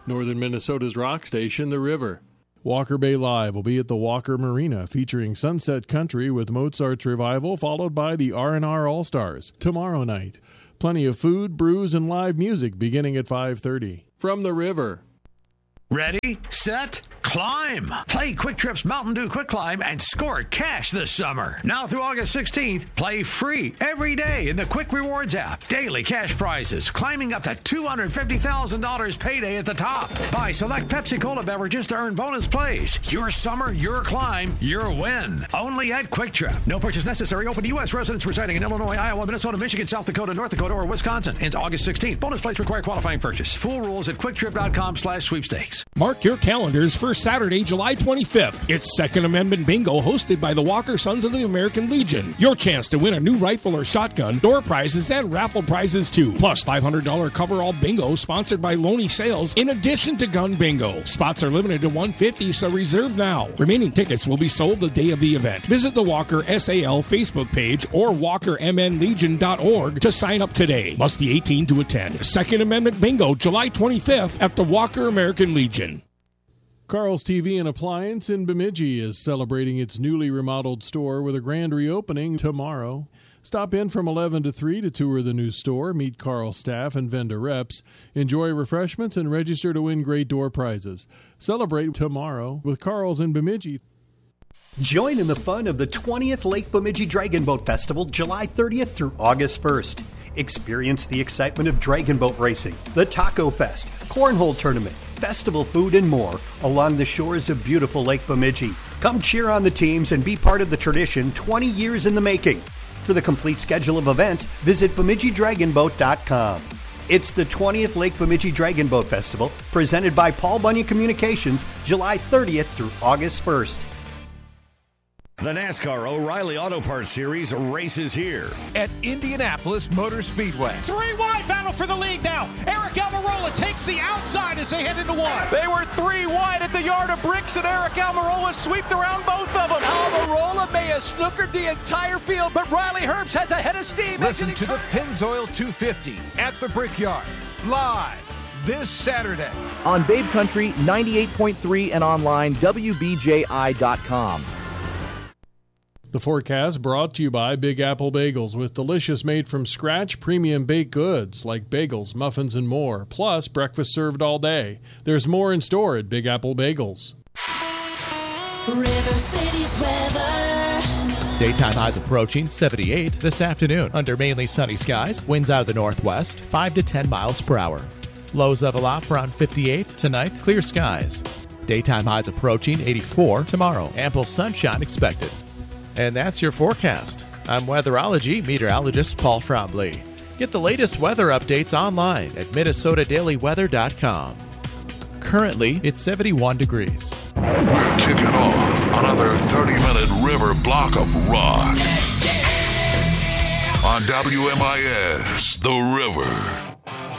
Northern Minnesota's rock station, The River. Walker Bay Live will be at the Walker Marina, featuring Sunset Country with Mozart's Revival, followed by the R&R All-Stars tomorrow night. Plenty of food, brews, and live music beginning at 5:30. From The River. Ready, set, climb. Play Quick Trip's Mountain Dew Quick Climb and score cash this summer. Now through August 16th, play free every day in the Quick Rewards app. Daily cash prizes, climbing up to $250,000 payday at the top. Buy select Pepsi-Cola beverages to earn bonus plays. Your summer, your climb, your win. Only at Quick Trip. No purchase necessary. Open to U.S. residents residing in Illinois, Iowa, Minnesota, Michigan, South Dakota, North Dakota, or Wisconsin. Ends August 16th. Bonus plays require qualifying purchase. Full rules at QuickTrip.com/sweepstakes. Mark your calendars for Saturday, July 25th. It's Second Amendment Bingo hosted by the Walker Sons of the American Legion. Your chance to win a new rifle or shotgun, door prizes, and raffle prizes too. Plus $500 coverall bingo sponsored by Loney Sales in addition to gun bingo. Spots are limited to 150, so reserve now. Remaining tickets will be sold the day of the event. Visit the Walker SAL Facebook page or WalkerMNLegion.org to sign up today. Must be 18 to attend. Second Amendment Bingo, July 25th at the Walker American Legion. Carl's TV and Appliance in Bemidji is celebrating its newly remodeled store with a grand reopening tomorrow. Stop in from 11 to 3 to tour the new store, meet Carl's staff and vendor reps, enjoy refreshments, and register to win great door prizes. Celebrate tomorrow with Carl's in Bemidji. Join in the fun of the 20th Lake Bemidji Dragon Boat Festival, July 30th through August 1st. Experience the excitement of dragon boat racing, the Taco Fest, Cornhole Tournament, festival food, and more along the shores of beautiful Lake Bemidji. Come cheer on the teams and be part of the tradition 20 years in the making. For the complete schedule of events, visit BemidjiDragonBoat.com. It's the 20th Lake Bemidji Dragon Boat Festival, presented by Paul Bunyan Communications, July 30th through August 1st. The NASCAR O'Reilly Auto Parts Series races here at Indianapolis Motor Speedway. 3 wide battle for the lead now. Eric Almirola takes the outside as they head into one. They were 3 wide at the yard of bricks, and Eric Almirola swept around both of them. Almirola may have snookered the entire field, but Riley Herbst has a head of steam. Listen to the Pennzoil 250 at the Brickyard, live this Saturday. On Babe Country, 98.3 and online, WBJI.com. The forecast brought to you by Big Apple Bagels, with delicious made-from-scratch premium baked goods like bagels, muffins, and more, plus breakfast served all day. There's more in store at Big Apple Bagels. River City's weather. Daytime highs approaching 78 this afternoon under mainly sunny skies. Winds out of the northwest, 5 to 10 miles per hour. Lows level off around 58 tonight, clear skies. Daytime highs approaching 84 tomorrow. Ample sunshine expected. And that's your forecast. I'm weatherology meteorologist Paul Trombley. Get the latest weather updates online at MinnesotaDailyWeather.com. Currently, it's 71 degrees. We're kicking off another 30-minute river block of rock on WMIS, The River.